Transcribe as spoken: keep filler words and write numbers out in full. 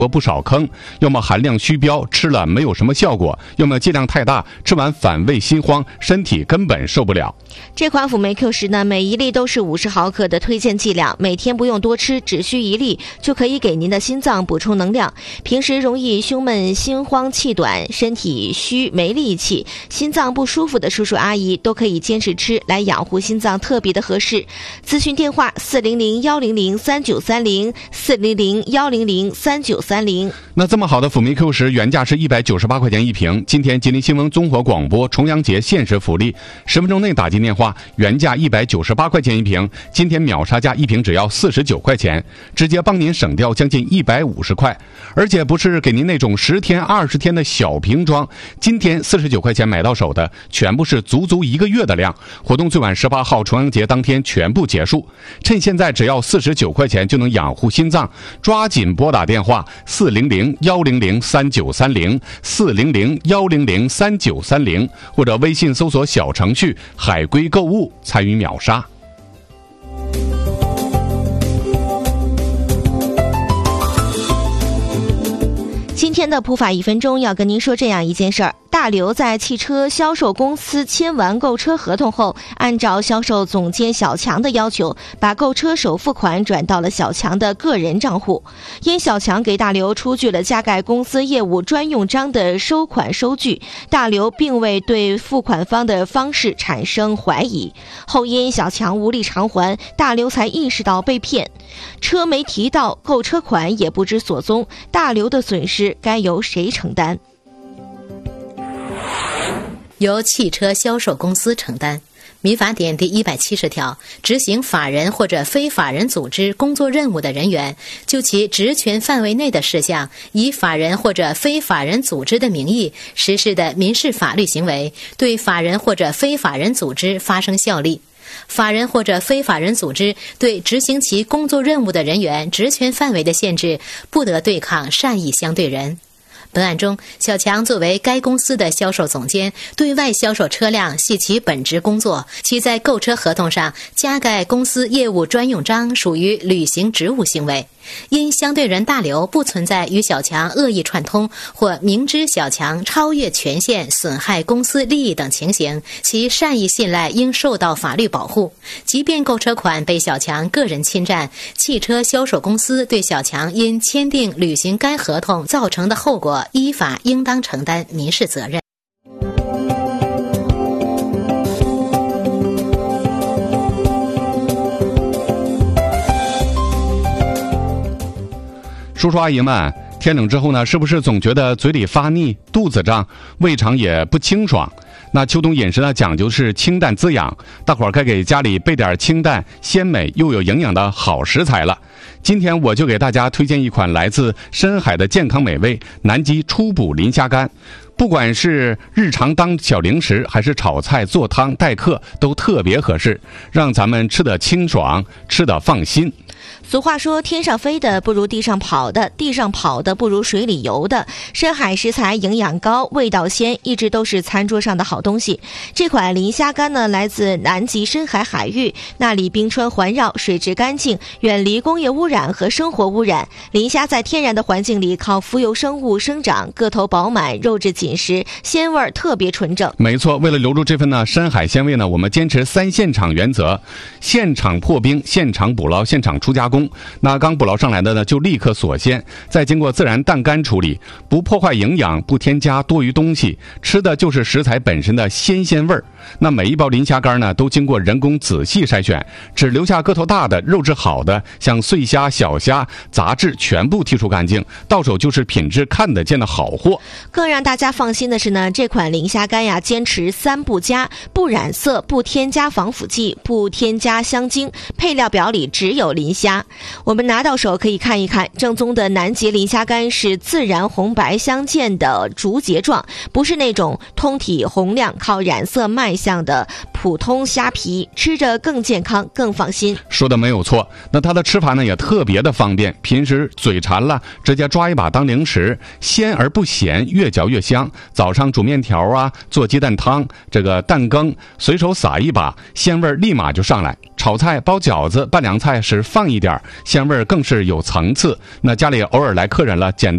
过不少坑，要么含量虚标，吃了没有什么效果，要么剂量太大，吃完反胃心慌，身体根本受不了。 这款辅酶 Q 十呢，每一粒都是五十毫克的推荐剂量，每天不用多吃，只需一粒就可以给您的心脏补充能量。平时容易胸闷、心慌、气短、身体虚没力气、心脏不舒服的叔叔阿姨都可以坚持吃，来养护心脏特别的合适。咨询电话四零零幺零零三九三零四零零幺零零三九三零。 那这么好的辅酶 Q 十原价是一百九十八块钱一瓶，今天吉林新闻综合广播重阳节限时福利，十分钟内打进电话，原价一百九十八块钱一瓶，今天秒杀价一瓶只要四十九块钱，直接帮您省掉将近一百五十块，而且不是给您那种十天二十天的小瓶装，今天四十九块钱买到手的全部是足足一个月的量，活动最晚十八号重阳节当天全部结束，趁现在只要四十九块钱就能养护心脏，抓紧拨打电话四零零幺零零三九三零四零零幺零零三九三零，或者微信搜索小程序海龟购物参与秒杀。 今天的普法一分钟要跟您说这样一件事儿：大刘在汽车销售公司签完购车合同后，按照销售总监小强的要求，把购车首付款转到了小强的个人账户。因小强给大刘出具了加盖公司业务专用章的收款收据，大刘并未对付款方的方式产生怀疑。后因小强无力偿还，大刘才意识到被骗，车没提到，购车款也不知所踪，大刘的损失该由谁承担？ 由汽车销售公司承担。民法典第一百七十条，执行法人或者非法人组织工作任务的人员，就其职权范围内的事项，以法人或者非法人组织的名义实施的民事法律行为，对法人或者非法人组织发生效力。法人或者非法人组织对执行其工作任务的人员职权范围的限制，不得对抗善意相对人。本案中，小强作为该公司的销售总监，对外销售车辆系其本职工作，其在购车合同上加盖公司业务专用章属于履行职务行为。因相对人大刘不存在与小强恶意串通或明知小强超越权限损害公司利益等情形，其善意信赖应受到法律保护。即便购车款被小强个人侵占，汽车销售公司对小强因签订履行该合同造成的后果，依法应当承担民事责任。 叔叔阿姨们，天冷之后呢，是不是总觉得嘴里发腻、肚子胀、胃肠也不清爽？那秋冬饮食呢，讲究是清淡滋养，大伙儿该给家里备点清淡、鲜美又有营养的好食材了。今天我就给大家推荐一款来自深海的健康美味——南极初捕磷虾干。不管是日常当小零食，还是炒菜、做汤、待客，都特别合适，让咱们吃得清爽，吃得放心。 俗话说，天上飞的不如地上跑的，地上跑的不如水里游的。深海食材营养高，味道鲜，一直都是餐桌上的好东西。这款磷虾干呢，来自南极深海海域，那里冰川环绕，水质干净，远离工业污染和生活污染。磷虾在天然的环境里靠浮游生物生长，个头饱满，肉质紧实，鲜味特别纯正。 没错，为了留住这份呢深海鲜味呢，我们坚持三现场原则：现场破冰、现场捕捞、现场出加工。那刚捕捞上来的呢，就立刻锁鲜，再经过自然淡干处理，不破坏营养，不添加多余东西，吃的就是食材本身的鲜鲜味儿。那每一包磷虾干呢，都经过人工仔细筛选，只留下个头大的、肉质好的，像碎虾、小虾、杂质全部剔除干净，到手就是品质看得见的好货。 更让大家放心的是呢，这款磷虾干呀，坚持三不加：不染色、不添加防腐剂、不添加香精，配料表里只有磷虾。我们拿到手可以看一看，正宗的南极磷虾干是自然红白相间的竹节状，不是那种通体红亮靠染色卖相的普通虾皮，吃着更健康更放心。 说的没有错，那它的吃法呢也特别的方便，平时嘴馋了直接抓一把当零食，鲜而不咸，越嚼越香。早上煮面条啊，做鸡蛋汤，这个蛋羹随手撒一把，鲜味立马就上来。炒菜、包饺子、拌凉菜时放一点，鲜味更是有层次。那家里偶尔来客人了，简